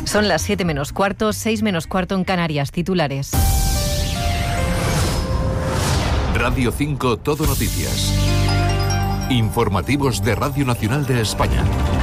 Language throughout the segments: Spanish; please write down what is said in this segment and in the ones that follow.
Son las 7 menos cuarto, 6 menos cuarto en Canarias. Titulares. Radio 5 Todo Noticias. Informativos de Radio Nacional de España.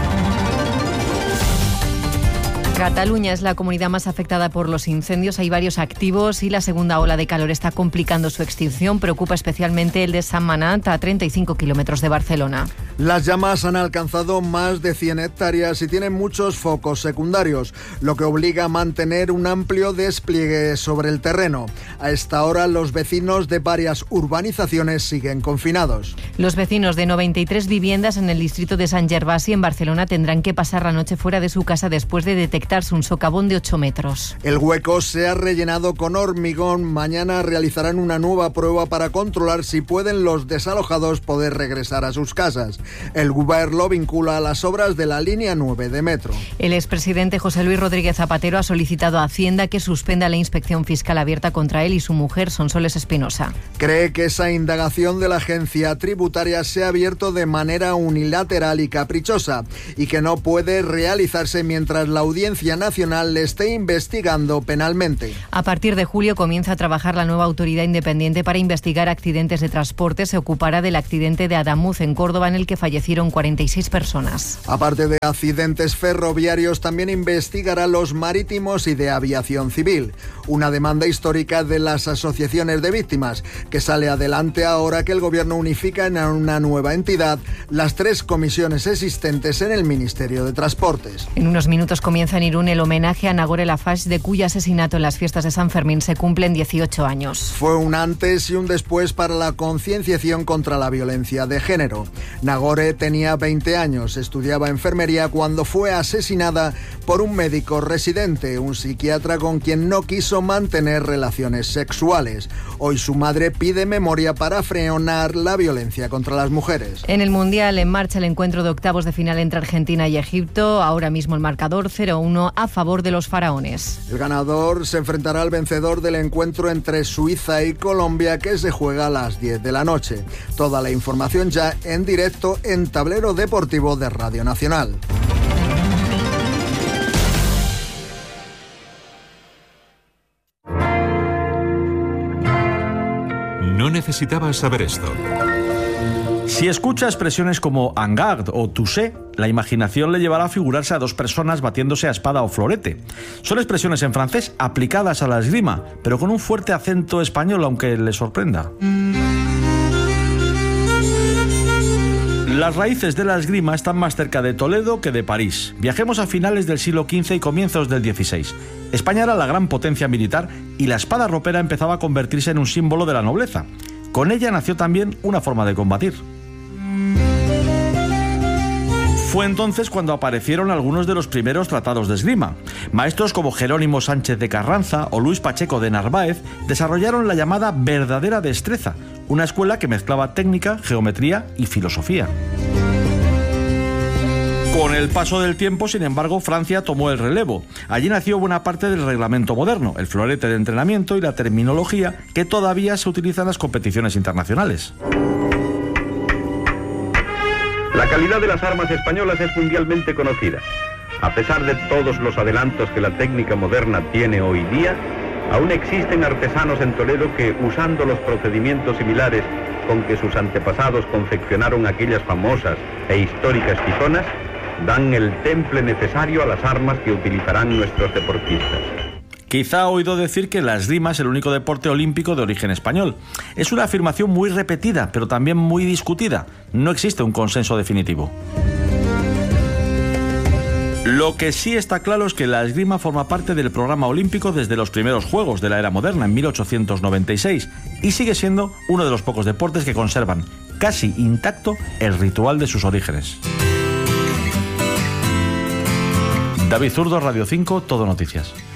Cataluña es la comunidad más afectada por los incendios. Hay varios activos y la segunda ola de calor está complicando su extinción. Preocupa especialmente el de Sentmenat, a 35 kilómetros de Barcelona. Las llamas han alcanzado más de 100 hectáreas y tienen muchos focos secundarios, lo que obliga a mantener un amplio despliegue sobre el terreno. A esta hora, los vecinos de varias urbanizaciones siguen confinados. Los vecinos de 93 viviendas en el distrito de Sant Gervasi, en Barcelona, tendrán que pasar la noche fuera de su casa después de detectarse un socavón de 8 metros. El hueco se ha rellenado con hormigón. Mañana realizarán una nueva prueba para controlar si pueden los desalojados poder regresar a sus casas. El Govern lo vincula a las obras de la línea 9 de metro. El expresidente José Luis Rodríguez Zapatero ha solicitado a Hacienda que suspenda la inspección fiscal abierta contra él y su mujer, Sonsoles Espinosa. Cree que esa indagación de la agencia tributaria se ha abierto de manera unilateral y caprichosa y que no puede realizarse mientras la Audiencia Nacional le esté investigando penalmente. A partir de julio comienza a trabajar la nueva autoridad independiente para investigar accidentes de transporte. Se ocupará del accidente de Adamuz en Córdoba, en el que fallecieron 46 personas. Aparte de accidentes ferroviarios, también investigará los marítimos y de aviación civil. Una demanda histórica de las asociaciones de víctimas, que sale adelante ahora que el Gobierno unifica en una nueva entidad las 3 comisiones existentes en el Ministerio de Transportes. En unos minutos comienza en Irún el homenaje a Nagore Laffage, de cuyo asesinato en las fiestas de San Fermín se cumplen 18 años. Fue un antes y un después para la concienciación contra la violencia de género. Nagore tenía 20 años, estudiaba enfermería cuando fue asesinada por un médico residente, un psiquiatra con quien no quiso mantener relaciones sexuales. Hoy su madre pide memoria para frenar la violencia contra las mujeres. En el Mundial, en marcha el encuentro de octavos de final entre Argentina y Egipto. Ahora mismo el marcador 0-1 a favor de los faraones. El ganador se enfrentará al vencedor del encuentro entre Suiza y Colombia, que se juega a las 10 de la noche. Toda la información ya en directo en Tablero Deportivo de Radio Nacional. No necesitabas saber esto. Si escucha expresiones como en garde o touché, la imaginación le llevará a figurarse a 2 personas batiéndose a espada o florete. Son expresiones en francés aplicadas a la esgrima, pero con un fuerte acento español, aunque le sorprenda. Las raíces de la esgrima están más cerca de Toledo que de París. Viajemos a finales del siglo XV y comienzos del XVI. España era la gran potencia militar y la espada ropera empezaba a convertirse en un símbolo de la nobleza. Con ella nació también una forma de combatir. Fue entonces cuando aparecieron algunos de los primeros tratados de esgrima. Maestros como Jerónimo Sánchez de Carranza o Luis Pacheco de Narváez desarrollaron la llamada verdadera destreza, una escuela que mezclaba técnica, geometría y filosofía. Con el paso del tiempo, sin embargo, Francia tomó el relevo. Allí nació buena parte del reglamento moderno, el florete de entrenamiento y la terminología que todavía se utiliza en las competiciones internacionales. La calidad de las armas españolas es mundialmente conocida. A pesar de todos los adelantos que la técnica moderna tiene hoy día, aún existen artesanos en Toledo que, usando los procedimientos similares con que sus antepasados confeccionaron aquellas famosas e históricas tizonas, dan el temple necesario a las armas que utilizarán nuestros deportistas. Quizá ha oído decir que la esgrima es el único deporte olímpico de origen español. Es una afirmación muy repetida, pero también muy discutida. No existe un consenso definitivo. Lo que sí está claro es que la esgrima forma parte del programa olímpico desde los primeros Juegos de la era moderna, en 1896, y sigue siendo uno de los pocos deportes que conservan, casi intacto, el ritual de sus orígenes. David Zurdo, Radio 5, Todo Noticias.